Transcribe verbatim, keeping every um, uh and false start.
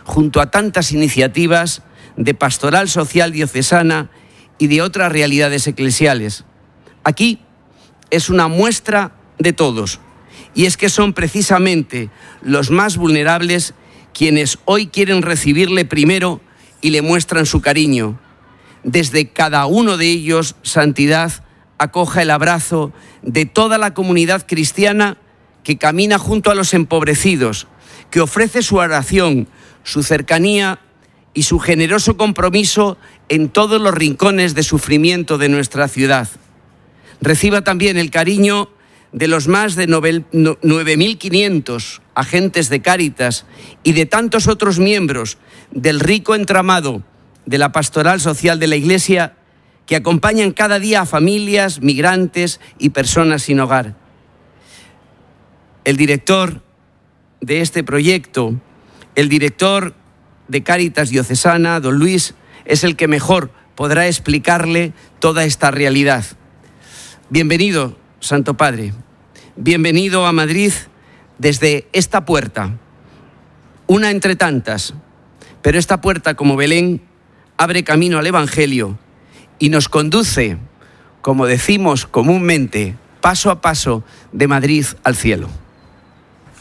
junto a tantas iniciativas de pastoral social diocesana y de otras realidades eclesiales. Aquí es una muestra de todos, y es que son precisamente los más vulnerables quienes hoy quieren recibirle primero y le muestran su cariño. Desde cada uno de ellos, Santidad acoja el abrazo de toda la comunidad cristiana que camina junto a los empobrecidos, que ofrece su oración, su cercanía y su generoso compromiso en todos los rincones de sufrimiento de nuestra ciudad. Reciba también el cariño de los más de nueve mil quinientos agentes de Cáritas y de tantos otros miembros del rico entramado de la pastoral social de la Iglesia que acompañan cada día a familias, migrantes y personas sin hogar. El director de este proyecto, el director de Cáritas Diocesana, don Luis, es el que mejor podrá explicarle toda esta realidad. Bienvenido, Santo Padre. Bienvenido a Madrid desde esta puerta, una entre tantas, pero esta puerta, como Belén, abre camino al Evangelio y nos conduce, como decimos comúnmente, paso a paso de Madrid al cielo.